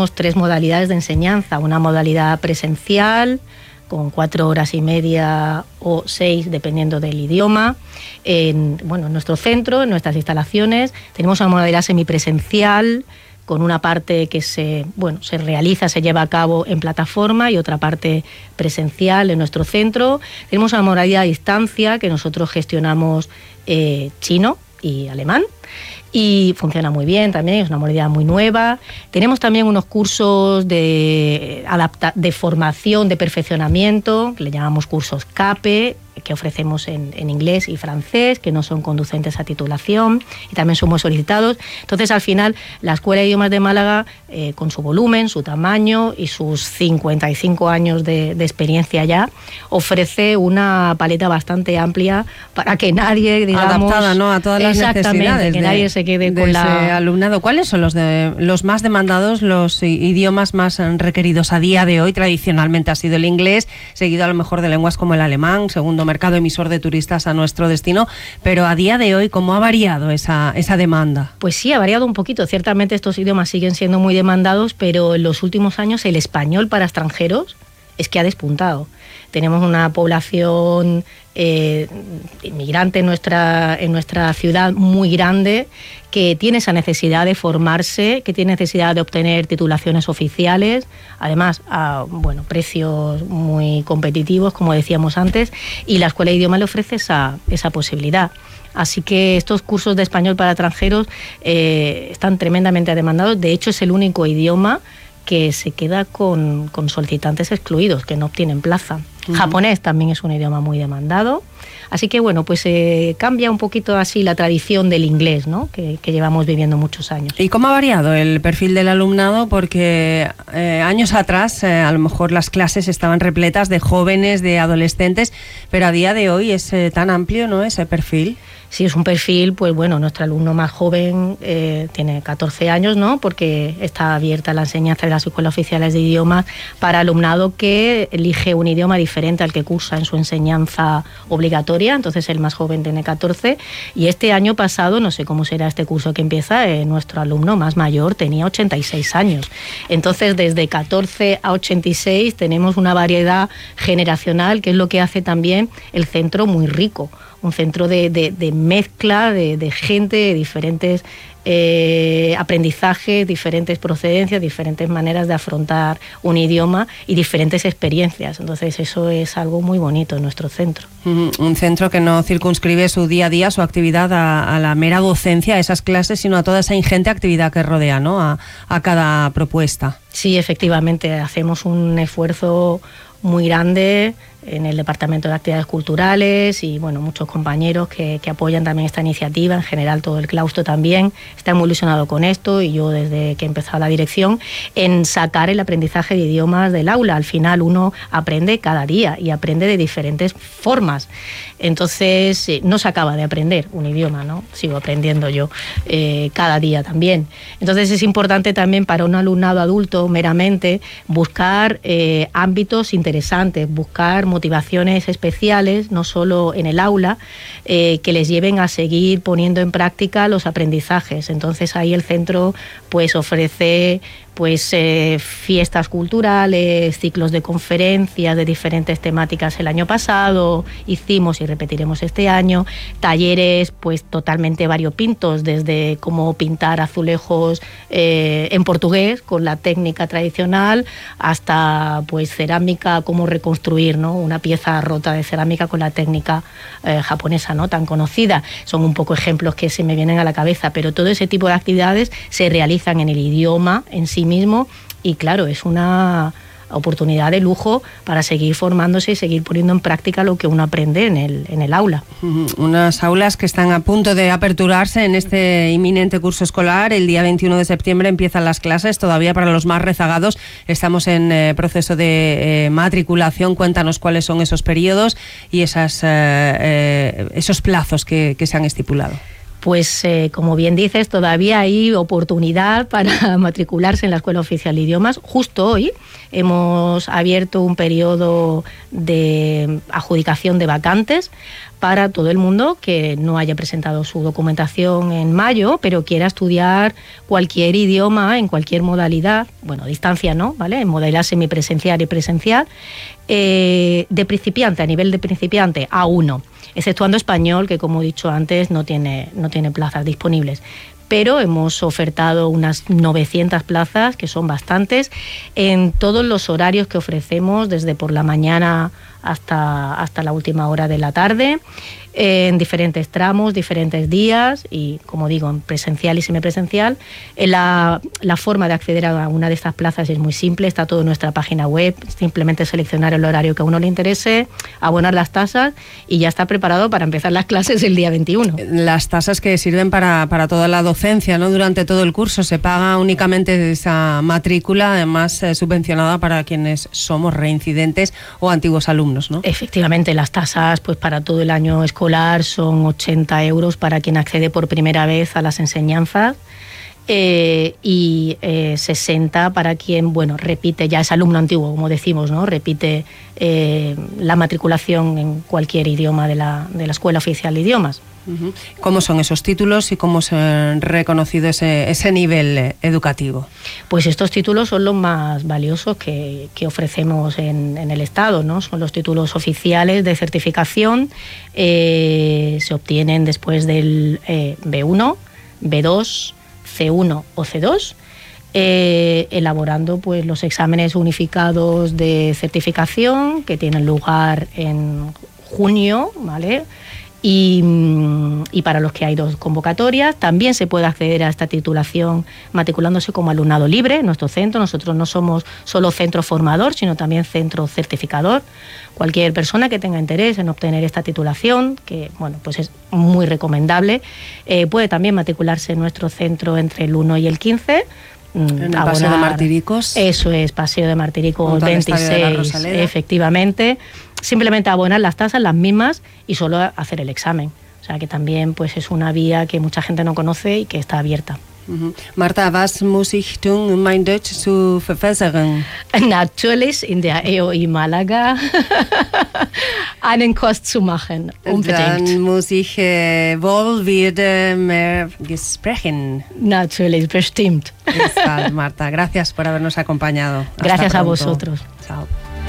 tenemos 3 modalidades de enseñanza. Una modalidad presencial, con 4 horas y media o 6, dependiendo del idioma. En nuestro centro, en nuestras instalaciones, tenemos una modalidad semipresencial, con una parte que se lleva a cabo en plataforma y otra parte presencial en nuestro centro. Tenemos una modalidad a distancia que nosotros gestionamos chino y alemán, y funciona muy bien también, es una modalidad muy nueva. Tenemos también unos cursos de formación, de perfeccionamiento, que le llamamos cursos CAPE, que ofrecemos en inglés y francés, que no son conducentes a titulación y también son muy solicitados. Entonces, al final, la Escuela de Idiomas de Málaga, con su volumen, su tamaño y sus 55 años de experiencia ya, ofrece una paleta bastante amplia para que nadie, digamos... Adaptada, ¿no?, a todas las necesidades que nadie se quede con ese alumnado. ¿Cuáles son los más demandados, los idiomas más requeridos a día de hoy? Tradicionalmente ha sido el inglés, seguido a lo mejor de lenguas como el alemán, segundo mercado emisor de turistas a nuestro destino, pero a día de hoy, ¿cómo ha variado esa demanda? Pues sí, ha variado un poquito. Ciertamente estos idiomas siguen siendo muy demandados, pero en los últimos años el español para extranjeros es que ha despuntado. Tenemos una población inmigrante en nuestra ciudad muy grande, que tiene esa necesidad de formarse, que tiene necesidad de obtener titulaciones oficiales, además a precios muy competitivos, como decíamos antes, y la Escuela de Idiomas le ofrece esa posibilidad. Así que estos cursos de español para extranjeros están tremendamente demandados. De hecho, es el único idioma que se queda con solicitantes excluidos, que no obtienen plaza. Japonés también es un idioma muy demandado. Así que cambia un poquito así la tradición del inglés, ¿no?, que llevamos viviendo muchos años. ¿Y cómo ha variado el perfil del alumnado? Porque años atrás a lo mejor las clases estaban repletas de jóvenes, de adolescentes, pero a día de hoy es tan amplio, ¿no?, ese perfil. Sí, es un perfil, nuestro alumno más joven tiene 14 años, ¿no?, porque está abierta la enseñanza de las escuelas oficiales de idiomas para alumnado que elige un idioma diferente al que cursa en su enseñanza obligatoria. Entonces el más joven tiene 14, y este año pasado, no sé cómo será este curso que empieza, nuestro alumno más mayor tenía 86 años. Entonces, desde 14 a 86 tenemos una variedad generacional, que es lo que hace también el centro muy rico. Un centro de mezcla de gente, de diferentes aprendizajes, diferentes procedencias, diferentes maneras de afrontar un idioma y diferentes experiencias. Entonces eso es algo muy bonito en nuestro centro. Un centro que no circunscribe su día a día, su actividad a la mera docencia, a esas clases, sino a toda esa ingente actividad que rodea, ¿no?, a cada propuesta. Sí, efectivamente, hacemos un esfuerzo muy grande en el Departamento de Actividades Culturales y muchos compañeros que apoyan también esta iniciativa. En general, todo el claustro también está muy ilusionado con esto, y yo, desde que he empezado la dirección, en sacar el aprendizaje de idiomas del aula. Al final uno aprende cada día y aprende de diferentes formas. Entonces no se acaba de aprender un idioma, ¿no? Sigo aprendiendo yo cada día también. Entonces es importante también para un alumnado adulto meramente buscar ámbitos interesantes, buscar motivaciones especiales, no solo en el aula, que les lleven a seguir poniendo en práctica los aprendizajes. Entonces ahí el centro ofrece fiestas culturales, ciclos de conferencias de diferentes temáticas. El año pasado hicimos y repetiremos este año talleres totalmente variopintos, desde cómo pintar azulejos en portugués con la técnica tradicional, hasta cerámica, cómo reconstruir, ¿no?, una pieza rota de cerámica con la técnica japonesa, ¿no?, tan conocida. Son un poco ejemplos que se me vienen a la cabeza, pero todo ese tipo de actividades se realizan en el idioma en sí mismo, y claro, es una oportunidad de lujo para seguir formándose y seguir poniendo en práctica lo que uno aprende en el aula. Unas aulas que están a punto de aperturarse en este inminente curso escolar. El día 21 de septiembre empiezan las clases, todavía para los más rezagados estamos en proceso de matriculación. Cuéntanos cuáles son esos periodos y esos plazos que se han estipulado. Pues como bien dices, todavía hay oportunidad para matricularse en la Escuela Oficial de Idiomas. Justo hoy hemos abierto un periodo de adjudicación de vacantes para todo el mundo que no haya presentado su documentación en mayo, pero quiera estudiar cualquier idioma en cualquier modalidad, bueno, a distancia no, ¿vale? En modalidad semipresencial y presencial, de principiante, a nivel de principiante, A1, exceptuando español, que como he dicho antes no tiene plazas disponibles. Pero hemos ofertado unas 900 plazas, que son bastantes, en todos los horarios que ofrecemos, desde por la mañana hasta la última hora de la tarde, en diferentes tramos, diferentes días y, como digo, en presencial y semipresencial. La forma de acceder a una de estas plazas es muy simple, está todo en nuestra página web, simplemente seleccionar el horario que a uno le interese, abonar las tasas y ya está preparado para empezar las clases el día 21. Las tasas que sirven para toda la docencia, ¿no? Durante todo el curso se paga únicamente esa matrícula, además subvencionada para quienes somos reincidentes o antiguos alumnos, ¿no? Efectivamente, las tasas pues para todo el año escolar son 80 euros para quien accede por primera vez a las enseñanzas y 60 para quien, bueno, repite, ya es alumno antiguo, como decimos, ¿no? Repite la matriculación en cualquier idioma de la Escuela Oficial de Idiomas. ¿Cómo son esos títulos y cómo se ha reconocido ese nivel educativo? Pues estos títulos son los más valiosos que ofrecemos en el Estado, ¿no? Son los títulos oficiales de certificación, se obtienen después del B1, B2, C1 o C2, elaborando pues los exámenes unificados de certificación que tienen lugar en junio, ¿vale? Y para los que hay 2 convocatorias, también se puede acceder a esta titulación matriculándose como alumnado libre en nuestro centro. Nosotros no somos solo centro formador, sino también centro certificador. Cualquier persona que tenga interés en obtener esta titulación, que bueno, pues es muy recomendable, puede también matricularse en nuestro centro entre el 1 y el 15. En el Paseo de Martiricos. Eso es, Paseo de Martiricos 26, efectivamente. Simplemente abonar las tasas, las mismas, y solo hacer el examen. O sea que también pues es una vía que mucha gente no conoce y que está abierta. Marta, was muss ich tun, um mein Deutsch zu verbessern? Natürlich in der EOI Malaga einen Kurs zu machen, unbedingt. Dann muss ich wohl wieder mehr sprechen. Natürlich, bestimmt. Marta, gracias por habernos acompañado. Gracias a vosotros. Chao.